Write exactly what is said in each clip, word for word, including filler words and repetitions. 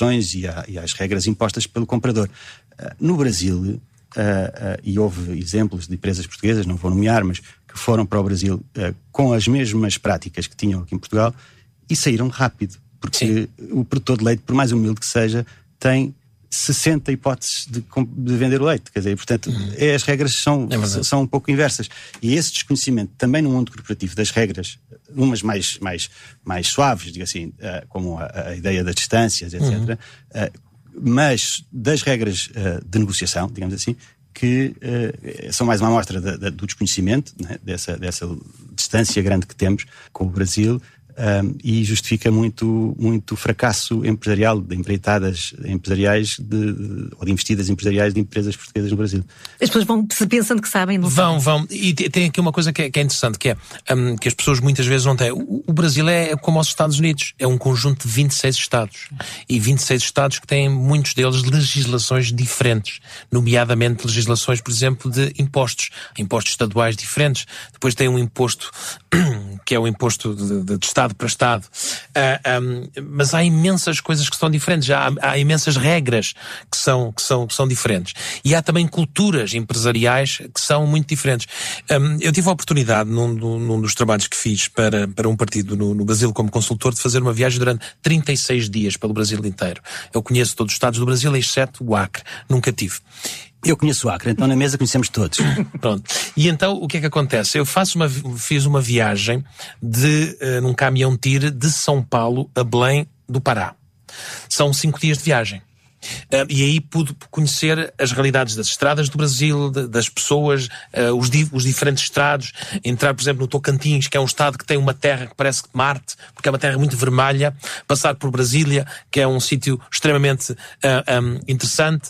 condições e, a, e às regras impostas pelo comprador. Uh, no Brasil, uh, uh, e houve exemplos de empresas portuguesas, não vou nomear, mas que foram para o Brasil uh, com as mesmas práticas que tinham aqui em Portugal e saíram rápido. Porque Sim. o produtor de leite, por mais humilde que seja, tem sessenta hipóteses de, de vender o leite. Quer dizer, portanto, uhum. é, as regras são, é são um pouco inversas. E esse desconhecimento, também no mundo corporativo, das regras, umas mais, mais, mais suaves, digo assim, uh, como a, a ideia das distâncias, etcétera, uhum. uh, mas das regras uh, de negociação, digamos assim, que uh, são mais uma amostra da, da, do desconhecimento, né, dessa, dessa distância grande que temos com o Brasil. Um, e justifica muito, muito fracasso empresarial de empreitadas empresariais de, de, ou de investidas empresariais de empresas portuguesas no Brasil. As pessoas vão pensando que sabem, não Vão, sabem. vão. E tem aqui uma coisa que é, que é interessante, que é um, que as pessoas muitas vezes não têm. O, o Brasil é como os Estados Unidos, é um conjunto de vinte e seis Estados. E vinte e seis Estados que têm, muitos deles, legislações diferentes. Nomeadamente legislações, por exemplo, de impostos. Impostos estaduais diferentes. Depois tem um imposto, que é o imposto de, de, de Estado para Estado. Uh, um, mas há imensas coisas que são diferentes. Há, há imensas regras que são, que, são, que são diferentes. E há também culturas empresariais que são muito diferentes. Um, eu tive a oportunidade, num, num dos trabalhos que fiz para, para um partido no, no Brasil como consultor, de fazer uma viagem durante trinta e seis dias pelo Brasil inteiro. Eu conheço todos os estados do Brasil, exceto o Acre. Nunca tive. Eu conheço o Acre, então na mesa conhecemos todos. Pronto. E então, o que é que acontece? Eu faço uma, fiz uma viagem de, uh, num caminhão tire de São Paulo a Belém do Pará. São cinco dias de viagem. Uh, e aí pude conhecer as realidades das estradas do Brasil, de, das pessoas, uh, os, di, os diferentes estados. Entrar, por exemplo, no Tocantins, que é um estado que tem uma terra que parece Marte, porque é uma terra muito vermelha. Passar por Brasília, que é um sítio extremamente uh, um, interessante.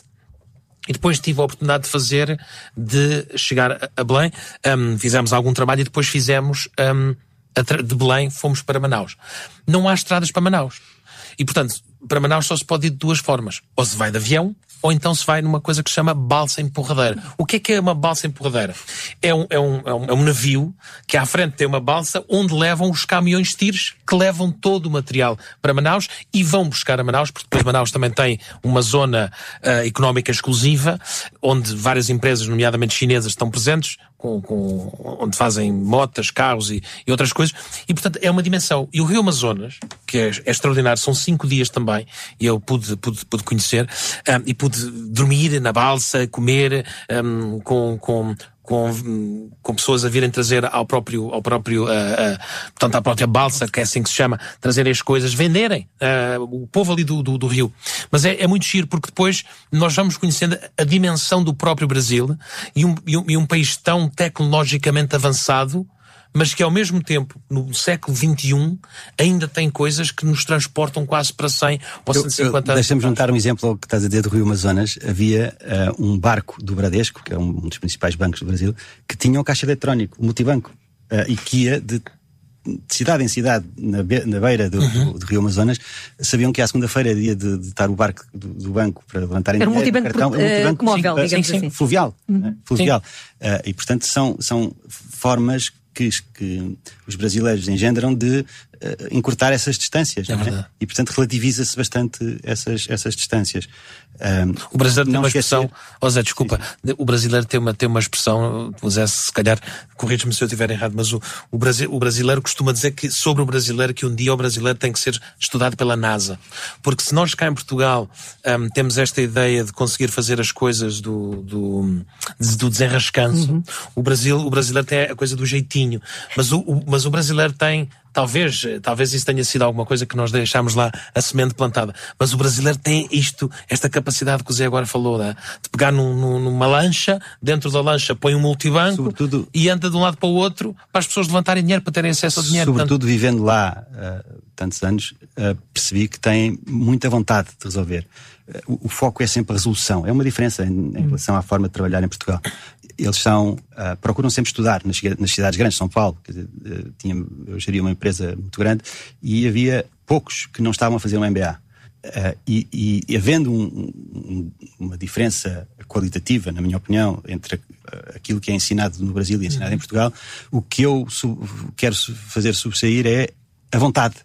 E depois tive a oportunidade de fazer, de chegar a Belém, um, fizemos algum trabalho e depois fizemos, um, de Belém fomos para Manaus. Não há estradas para Manaus. E portanto, para Manaus só se pode ir de duas formas. Ou se vai de avião, ou então se vai numa coisa que se chama balsa empurradeira. O que é que é uma balsa empurradeira? É um, é um, é um, é um navio que à frente tem uma balsa onde levam os caminhões tires que levam todo o material para Manaus e vão buscar a Manaus, porque depois Manaus também tem uma zona uh, económica exclusiva, onde várias empresas, nomeadamente chinesas, estão presentes, com, com, onde fazem motas, carros e, e outras coisas, e portanto é uma dimensão. E o Rio Amazonas, que é, é extraordinário, são cinco dias também, e eu pude, pude, pude conhecer, um, e pude dormir na balsa, comer, um, com, com, com, com pessoas a virem trazer ao próprio, ao próprio, uh, uh, portanto à própria balsa, que é assim que se chama, trazerem as coisas, venderem, uh, o povo ali do, do, do Rio. Mas é, é muito giro, porque depois nós vamos conhecendo a dimensão do próprio Brasil e um, e um, e um país tão tecnologicamente avançado, mas que ao mesmo tempo, no século vinte e um, ainda tem coisas que nos transportam quase para cem ou cento e cinquenta anos. Deixa-me juntar um exemplo ao que estás a dizer do Rio Amazonas. Havia uh, um barco do Bradesco, que é um dos principais bancos do Brasil, que tinha um caixa eletrónico, um multibanco, uh, e que ia de, de cidade em cidade, na, be- na beira do, uhum. do, do Rio Amazonas. Sabiam que à segunda-feira era dia de, de estar o barco do, do banco para levantarem era um dinheiro, multibanco, cartão, por, um multibanco uh, móvel, sim, digamos sim, assim. Fluvial. Uhum. Né? Fluvial. Uh, e, portanto, são, são formas que, que os brasileiros engendram de uh, encurtar essas distâncias. É, não é? E, portanto, relativiza-se bastante essas, essas distâncias. Um, o brasileiro tem uma expressão, oh Zé, desculpa, sim, sim. o brasileiro tem uma, tem uma expressão, o Zé, se calhar, corrige-me se eu estiver errado, mas o, o, Brasi, o brasileiro costuma dizer que, sobre o brasileiro, que um dia o brasileiro tem que ser estudado pela NASA. Porque se nós cá em Portugal um, temos esta ideia de conseguir fazer as coisas do, do, do desenrascanço, uhum. o, Brasil, o brasileiro tem a coisa do jeitinho, mas o, o, mas o brasileiro tem, talvez, talvez isso tenha sido alguma coisa que nós deixámos lá a semente plantada, mas o brasileiro tem isto, esta capacidade que o Zé agora falou, né? De pegar num, num, numa lancha, dentro da lancha põe um multibanco, sobretudo, e anda de um lado para o outro para as pessoas levantarem dinheiro, para terem acesso ao dinheiro. Sobretudo Portanto... vivendo lá uh, tantos anos, uh, percebi que tem muita vontade de resolver. Uh, o, o foco é sempre a resolução. É uma diferença em, em relação à forma de trabalhar em Portugal. Eles são, uh, procuram sempre estudar nas, nas cidades grandes, São Paulo, quer dizer, uh, tinha, eu geria uma empresa muito grande e havia poucos que não estavam a fazer um M B A. Uh, e, e, e havendo um, um, uma diferença qualitativa, na minha opinião, entre uh, aquilo que é ensinado no Brasil e ensinado uhum. em Portugal, o que eu sub, quero fazer sobressair é a vontade.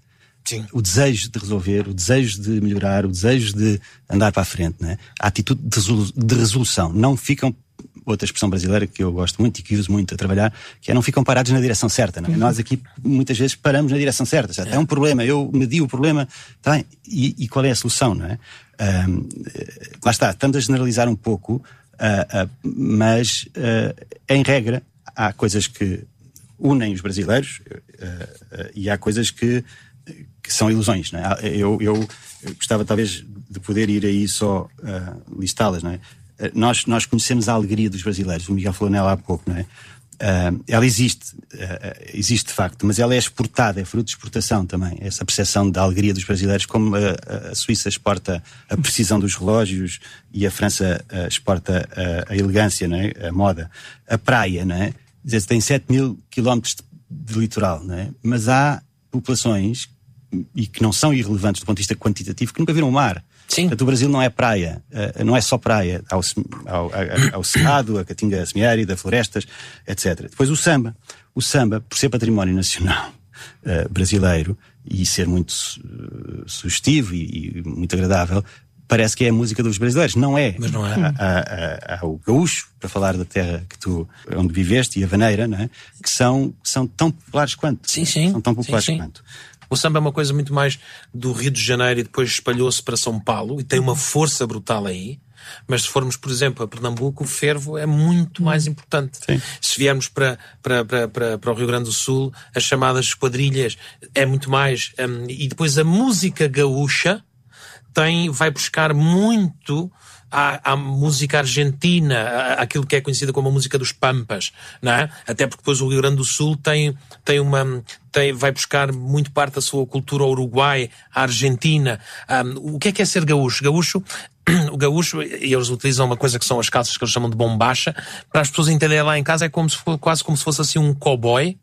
Sim. O desejo de resolver, o desejo de melhorar, o desejo de andar para a frente, não é? A atitude de, resolu- de resolução. Não ficam, outra expressão brasileira que eu gosto muito e que uso muito a trabalhar, que é não ficam parados na direção certa, não é? Uhum. Nós aqui muitas vezes paramos na direção certa. Já é um problema, eu medi o problema, tá bem, e, e qual é a solução, não é? Um, lá está, estamos a generalizar um pouco, uh, uh, mas uh, em regra há coisas que unem os brasileiros uh, uh, e há coisas que, que são ilusões, não é? Eu, eu, eu gostava talvez de poder ir aí só uh, listá-las, não é? Uh, nós, nós conhecemos a alegria dos brasileiros, o Miguel falou nela há pouco, não é? Uh, ela existe, uh, existe de facto, mas ela é exportada, é fruto de exportação também, essa percepção da alegria dos brasileiros, como a, a Suíça exporta a precisão dos relógios e a França uh, exporta a, a elegância, não é? A moda, a praia, não é? Dizer, tem sete mil quilómetros de, de litoral, não é? Mas há populações, e que não são irrelevantes do ponto de vista quantitativo, que nunca viram o mar. Sim. Portanto, o Brasil não é praia, uh, não é só praia, há o, ao, ao Cerrado, a Caatinga Semiárida, florestas, etcétera. Depois o samba. O samba, por ser património nacional uh, brasileiro e ser muito uh, sugestivo e, e muito agradável, parece que é a música dos brasileiros. Não é. Mas não é. Há, há, há o gaúcho, para falar da terra que tu, onde viveste, e a vaneira, não é? Que são, são tão populares quanto. Sim, sim. São tão populares sim, sim. quanto. O samba é uma coisa muito mais do Rio de Janeiro e depois espalhou-se para São Paulo e tem uma força brutal aí. Mas se formos, por exemplo, a Pernambuco, o fervo é muito mais importante. Sim. Se viermos para, para, para, para, para o Rio Grande do Sul, as chamadas quadrilhas é muito mais... Um, e depois a música gaúcha tem, vai buscar muito... À, à música argentina, à, àquilo que é conhecida como a música dos Pampas, não é? Até porque depois o Rio Grande do Sul tem, tem uma, tem, vai buscar muito parte da sua cultura ao Uruguai, à Argentina. Um, o que é que é ser gaúcho? Gaúcho, o gaúcho, e eles utilizam uma coisa que são as calças que eles chamam de bombacha, para as pessoas entenderem lá em casa é como se fosse, quase como se fosse assim um cowboy,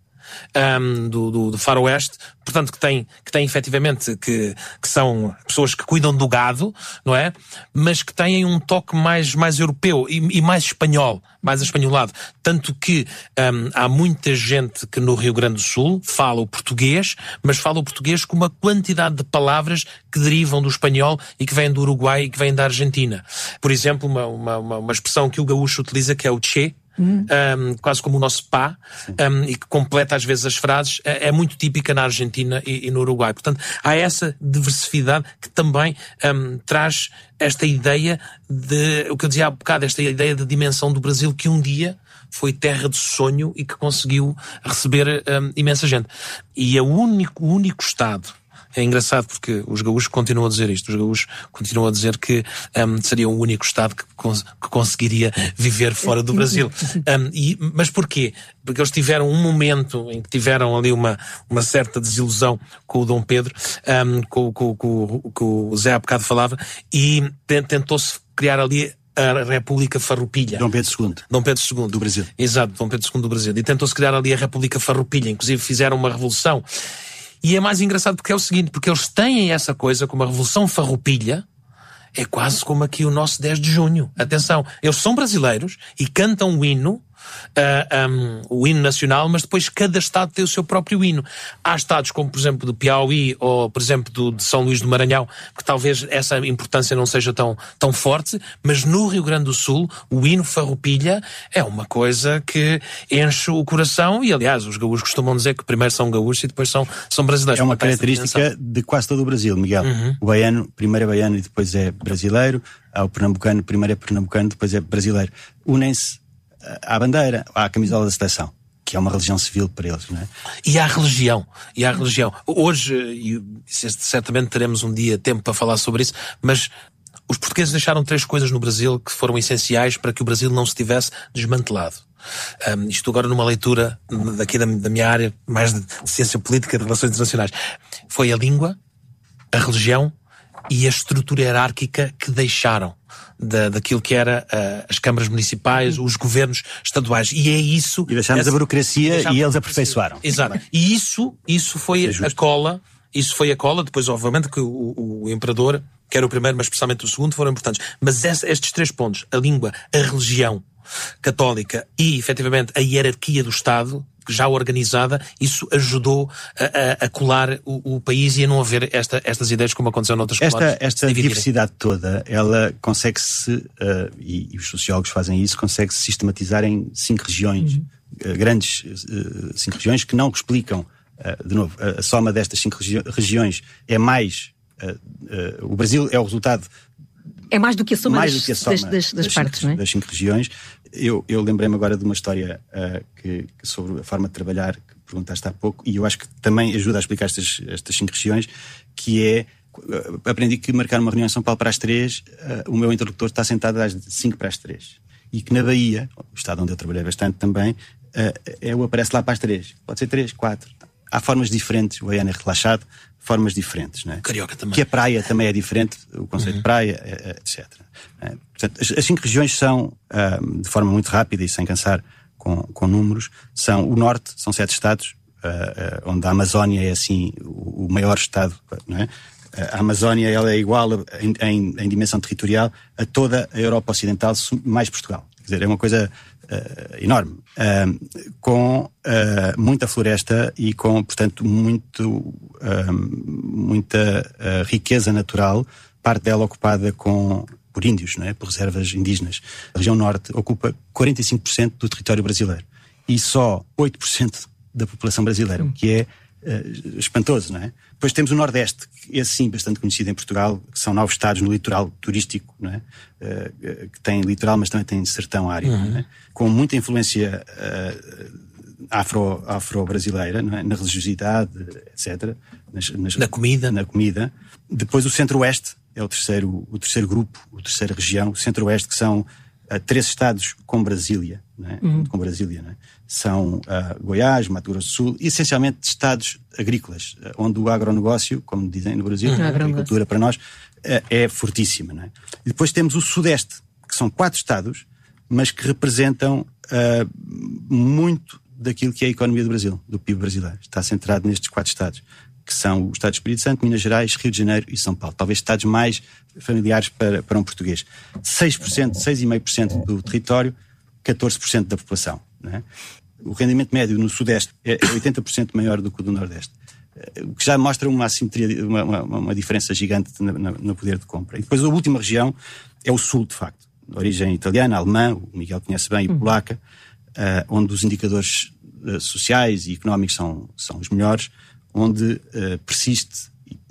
Um, do, do, do faroeste, portanto que tem, que tem efetivamente que, que são pessoas que cuidam do gado, não é? Mas que têm um toque mais, mais europeu e, e mais espanhol, mais espanholado. Tanto que um, há muita gente que no Rio Grande do Sul fala o português, mas fala o português com uma quantidade de palavras que derivam do espanhol e que vêm do Uruguai e que vêm da Argentina. Por exemplo, uma, uma, uma, uma expressão que o gaúcho utiliza, que é o che, Hum. Um, quase como o nosso pá, um, e que completa às vezes as frases, é, é muito típica na Argentina e, e no Uruguai. Portanto, há essa diversidade que também um, traz esta ideia de, o que eu dizia há bocado, esta ideia de dimensão do Brasil, que um dia foi terra de sonho e que conseguiu receber um, imensa gente. E é o único, o único Estado. É engraçado porque os gaúchos continuam a dizer isto. Os gaúchos continuam a dizer que um, seria o único Estado que, cons- que conseguiria viver fora do Brasil. Um, e, mas porquê? Porque eles tiveram um momento em que tiveram ali uma, uma certa desilusão com o Dom Pedro, um, com, com, com, com o Zé há bocado falava, e tentou-se criar ali a República Farroupilha. Dom Pedro segundo. Dom Pedro segundo. Do Brasil. Exato, Dom Pedro segundo do Brasil. E tentou-se criar ali a República Farroupilha. Inclusive fizeram uma revolução. E é mais engraçado porque é o seguinte, porque eles têm essa coisa como a Revolução Farroupilha, é quase como aqui o nosso dez de junho. Atenção, eles são brasileiros e cantam o hino, uh, um, o hino nacional, mas depois cada Estado tem o seu próprio hino. Há Estados como, por exemplo, do Piauí ou, por exemplo, do, de São Luís do Maranhão, que talvez essa importância não seja tão, tão forte, mas no Rio Grande do Sul, o hino Farroupilha é uma coisa que enche o coração e, aliás, os gaúchos costumam dizer que primeiro são gaúchos e depois são, são brasileiros. É uma característica de quase todo o Brasil, Miguel. Uhum. O baiano, primeiro é baiano e depois é brasileiro. Há o pernambucano, primeiro é pernambucano, depois é brasileiro. Unem-se à bandeira, à camisola da seleção, que é uma religião civil para eles, não é? E à religião, e à religião. Hoje, e certamente teremos um dia tempo para falar sobre isso, mas os portugueses deixaram três coisas no Brasil que foram essenciais para que o Brasil não se tivesse desmantelado. Um, isto agora numa leitura daqui da, da minha área, mais de, de ciência política, de relações internacionais. Foi a língua, a religião e a estrutura hierárquica que deixaram da, daquilo que era uh, as câmaras municipais, os governos estaduais. E é isso... E deixámos essa, a burocracia deixámos e eles aperfeiçoaram. Exato. E isso, isso foi é a cola, isso foi a cola, depois obviamente que o, o, o imperador, que era o primeiro, mas especialmente o segundo, foram importantes. Mas essa, estes três pontos, a língua, a religião católica e, efetivamente, a hierarquia do Estado, já organizada, isso ajudou a, a, a colar o, o país e a não haver esta, estas ideias como aconteceu noutras colónias. Esta, esta diversidade toda, ela consegue-se, uh, e, e os sociólogos fazem isso, consegue-se sistematizar em cinco regiões, uhum. uh, grandes uh, cinco regiões que não explicam, uh, de novo, a, a soma destas cinco regi- regiões é mais, uh, uh, o Brasil é o resultado. É mais do que a soma, mais das, do que a soma das, das, das, das partes, cinco, não é? Das cinco regiões. Eu, eu lembrei-me agora de uma história uh, que, que sobre a forma de trabalhar, que perguntaste há pouco, e eu acho que também ajuda a explicar estas, estas cinco regiões, que é, uh, aprendi que marcar uma reunião em São Paulo para as três, uh, o meu interlocutor está sentado às cinco para as três. E que na Bahia, o estado onde eu trabalhei bastante também, uh, eu apareço lá para as três. Pode ser três, quatro. Há formas diferentes, o baiano é relaxado, formas diferentes, não é? Carioca também. Que a praia também é diferente, o conceito uhum. de praia, etcétera. É, portanto, as, as cinco regiões são, um, de forma muito rápida e sem cansar com, com números, são o norte, são sete estados, uh, uh, onde a Amazónia é assim o, o maior estado, não é? A Amazónia ela é igual em, em, em dimensão territorial a toda a Europa Ocidental, mais Portugal. Quer dizer, é uma coisa uh, enorme, uh, com uh, muita floresta e com, portanto, muito, uh, muita uh, riqueza natural, parte dela ocupada com, por índios, não é? Por reservas indígenas. A região norte ocupa quarenta e cinco por cento do território brasileiro e só oito por cento da população brasileira, o que é uh, espantoso, não é? Depois temos o Nordeste, que é sim bastante conhecido em Portugal, que são nove estados no litoral turístico, não é? Uh, que tem litoral, mas também tem sertão árido, uhum. não é? Com muita influência uh, afro, afro-brasileira, não é? Na religiosidade, etcétera. Nas, nas, na comida. Na comida. Depois o Centro-Oeste é o terceiro, o terceiro grupo, a terceira região, o Centro-Oeste, que são uh, três estados com Brasília, não é? Uhum. Com Brasília, não é? São uh, Goiás, Mato Grosso do Sul, essencialmente estados agrícolas, uh, onde o agronegócio, como dizem no Brasil, uhum. a agricultura para nós, uh, é fortíssima, não é? E depois temos o Sudeste, que são quatro estados, mas que representam uh, muito daquilo que é a economia do Brasil, do P I B brasileiro. Está centrado nestes quatro estados, que são o Estado do Espírito Santo, Minas Gerais, Rio de Janeiro e São Paulo. Talvez estados mais familiares para, para um português. seis por cento, seis vírgula cinco por cento do território, catorze por cento da população, não é? O rendimento médio no Sudeste é oitenta por cento maior do que o do Nordeste, o que já mostra uma assimetria, uma, uma, uma diferença gigante no, no poder de compra. E depois a última região é o Sul, de facto, de origem italiana, alemã, o Miguel conhece bem, e polaca, uh, onde os indicadores uh, sociais e económicos são, são os melhores, onde uh, persiste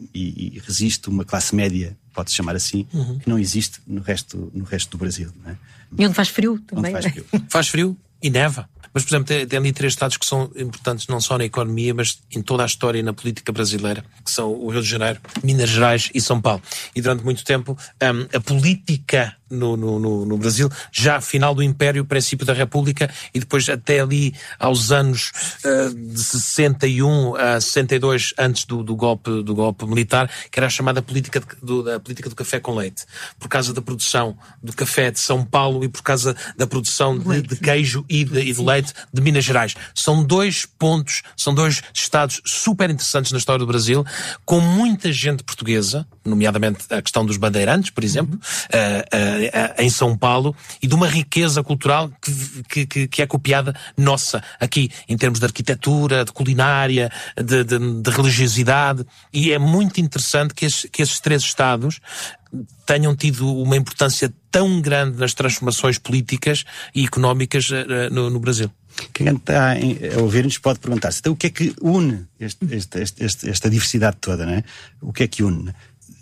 e, e resiste uma classe média, pode-se chamar assim, uhum. que não existe no resto, no resto do Brasil. Não é? E onde faz frio também. Onde faz frio. Faz frio e neva. Mas, por exemplo, tem, tem ali três estados que são importantes não só na economia, mas em toda a história e na política brasileira, que são o Rio de Janeiro, Minas Gerais e São Paulo. E durante muito tempo, um, a política no, no, no, no Brasil, já final do Império, princípio da República, e depois até ali aos anos uh, de sessenta e um a sessenta e dois, antes do, do, golpe, do golpe militar, que era a chamada política, de, do, da política do café com leite. Por causa da produção do café de São Paulo e por causa da produção de, de queijo e de, e de leite de Minas Gerais. São dois pontos, são dois estados super interessantes na história do Brasil, com muita gente portuguesa, nomeadamente a questão dos bandeirantes, por exemplo, uhum. uh, uh, em São Paulo, e de uma riqueza cultural que, que, que é copiada nossa, aqui, em termos de arquitetura, de culinária, de, de, de religiosidade, e é muito interessante que, esses, que esses três estados tenham tido uma importância tão grande nas transformações políticas e económicas uh, no, no Brasil. Quem está a ouvir-nos pode perguntar-se, então o que é que une este, este, este, este, esta diversidade toda, não é? O que é que une?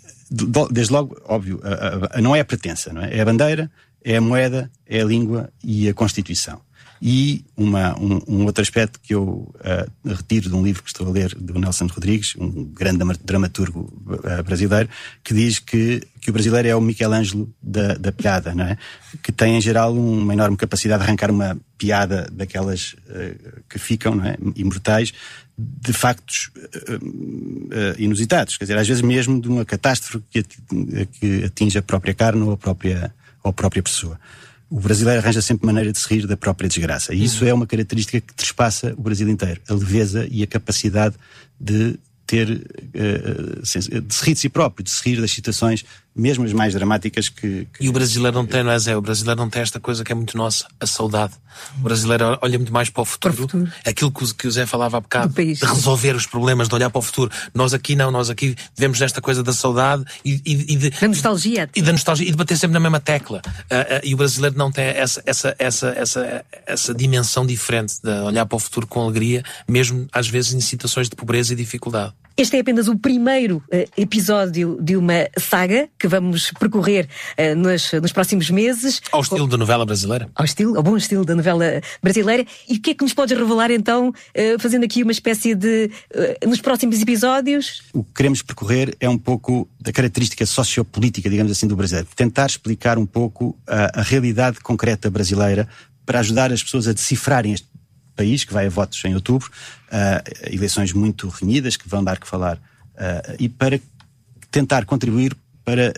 Desde logo, óbvio, a, a, não é a pertença, não é? É a bandeira, é a moeda, é a língua e a Constituição. E uma, um, um outro aspecto que eu uh, retiro de um livro que estou a ler do Nelson Rodrigues, um grande dramaturgo uh, brasileiro, que diz que, que o brasileiro é o Michelangelo da, da piada, não é? Que tem em geral uma enorme capacidade de arrancar uma piada daquelas uh, que ficam, não é? Imortais, de factos uh, uh, inusitados, quer dizer, às vezes mesmo de uma catástrofe que, que atinge a própria carne ou a própria, ou a própria pessoa. O brasileiro arranja sempre maneira de se rir da própria desgraça. E isso é uma característica que trespassa o Brasil inteiro. A leveza e a capacidade de ter, uh, de se rir de si próprio, de se rir das situações mesmo as mais dramáticas que... que e o brasileiro não tem, não é, Zé? O brasileiro não tem esta coisa que é muito nossa, a saudade. O brasileiro olha muito mais para o futuro. Para o futuro. Aquilo que o, que o Zé falava há bocado, de resolver os problemas, de olhar para o futuro. Nós aqui não, nós aqui vivemos nesta coisa da saudade e, e, e de... Da nostalgia. E da nostalgia, e de bater sempre na mesma tecla. Uh, uh, e o brasileiro não tem essa, essa, essa, essa, essa dimensão diferente de olhar para o futuro com alegria, mesmo às vezes em situações de pobreza e dificuldade. Este é apenas o primeiro uh, episódio de uma saga que vamos percorrer uh, nos, nos próximos meses. Ao estilo da novela brasileira. Ao estilo, ao bom estilo da novela brasileira. E o que é que nos podes revelar então, uh, fazendo aqui uma espécie de... Uh, nos próximos episódios? O que queremos percorrer é um pouco da característica sociopolítica, digamos assim, do brasileiro. Tentar explicar um pouco a, a realidade concreta brasileira para ajudar as pessoas a decifrarem este país, que vai a votos em outubro, uh, eleições muito renhidas, que vão dar que falar, uh, e para tentar contribuir para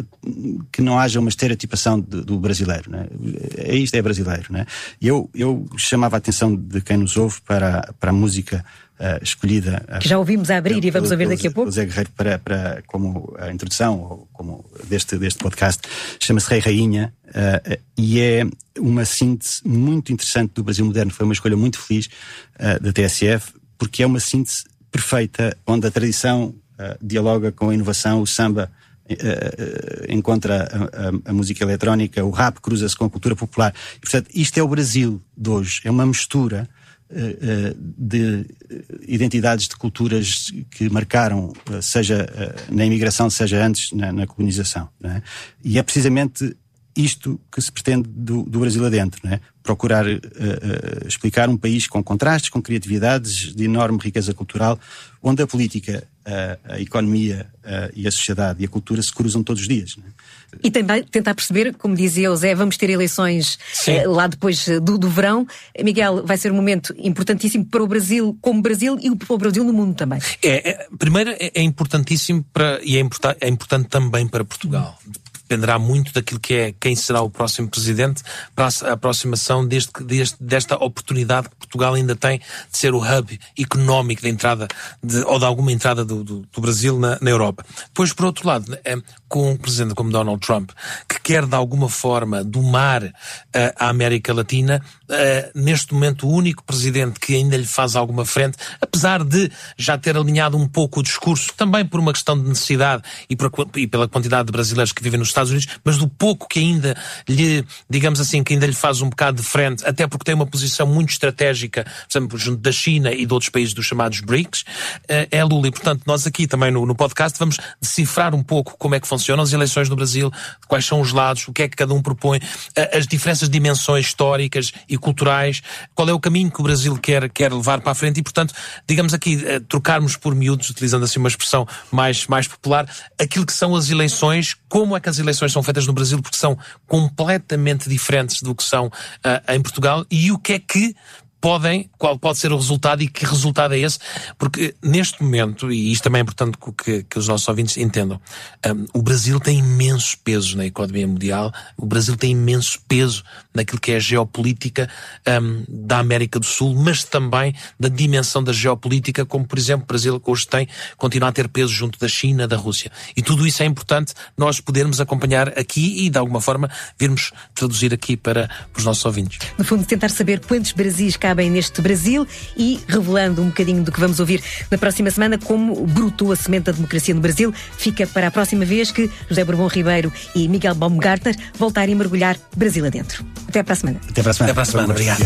uh, que não haja uma estereotipação de, do brasileiro, né? É isto, é brasileiro, né? Eu, eu chamava a atenção de quem nos ouve para, para a música uh, escolhida... Que já ouvimos a abrir uh, e vamos ouvir daqui a pouco. Zé Guerreiro para, para, como a introdução, ou como deste, deste podcast, chama-se Rei Rainha, uh, e é uma síntese muito interessante do Brasil moderno. Foi uma escolha muito feliz uh, da T S F, porque é uma síntese perfeita, onde a tradição uh, dialoga com a inovação, o samba uh, uh, encontra a, a, a música eletrónica, o rap cruza-se com a cultura popular. E, portanto, isto é o Brasil de hoje, é uma mistura uh, uh, de identidades, de culturas que marcaram, uh, seja uh, na imigração, seja antes na, na colonização, não é? E é precisamente isto que se pretende do, do Brasil adentro, não é? Procurar uh, uh, explicar um país com contrastes, com criatividades, de enorme riqueza cultural, onde a política, uh, a economia uh, e a sociedade e a cultura se cruzam todos os dias, não é? E também tentar perceber, como dizia o Zé, vamos ter eleições uh, lá depois do, do verão. Miguel, vai ser um momento importantíssimo para o Brasil como Brasil e para o Brasil no mundo também. É, é, primeiro é, é importantíssimo para, e é, importa, é importante também para Portugal. Dependerá muito daquilo que é quem será o próximo presidente para a aproximação deste, deste, desta oportunidade que Portugal ainda tem de ser o hub económico de entrada de, ou de alguma entrada do, do, do Brasil na, na Europa. Depois, por outro lado, é, com um presidente como Donald Trump, que quer de alguma forma domar uh, a América Latina, uh, neste momento o único presidente que ainda lhe faz alguma frente, apesar de já ter alinhado um pouco o discurso, também por uma questão de necessidade e, por, e pela quantidade de brasileiros que vivem nos Estados Unidos, mas do pouco que ainda lhe, digamos assim, que ainda lhe faz um bocado de frente, até porque tem uma posição muito estratégica, por exemplo, junto da China e de outros países dos chamados BRICS, é Lula. E, portanto, nós aqui também no, no podcast vamos decifrar um pouco como é que funcionam as eleições no Brasil, quais são os lados, o que é que cada um propõe, as diferentes dimensões históricas e culturais, qual é o caminho que o Brasil quer, quer levar para a frente e, portanto, digamos aqui, trocarmos por miúdos, utilizando assim uma expressão mais, mais popular, aquilo que são as eleições, como é que as eleições são feitas no Brasil, porque são completamente diferentes do que são uh, em Portugal, e o que é que podem, qual pode ser o resultado e que resultado é esse, porque neste momento, e isto também é importante que, que os nossos ouvintes entendam, um, o Brasil tem imenso peso na economia mundial, o Brasil tem imenso peso naquilo que é a geopolítica um, da América do Sul, mas também da dimensão da geopolítica, como por exemplo o Brasil hoje tem, continua a ter peso junto da China, da Rússia, e tudo isso é importante nós podermos acompanhar aqui e de alguma forma virmos traduzir aqui para, para os nossos ouvintes. No fundo, tentar saber quantos Brasis cabem neste Brasil e revelando um bocadinho do que vamos ouvir na próxima semana, como brotou a semente da democracia no Brasil. Fica para a próxima vez que José Bourbon Ribeiro e Miguel Baumgartner voltarem a mergulhar Brasil adentro. Até para a semana. Até para a semana. Até para a semana. Obrigado.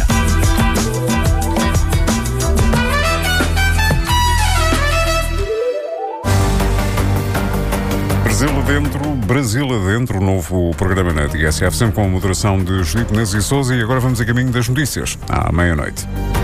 Brasil Adentro, Brasil Adentro, novo programa na T S F, sempre com a moderação de Filipe Neves e Sousa, e agora vamos a caminho das notícias, à meia-noite.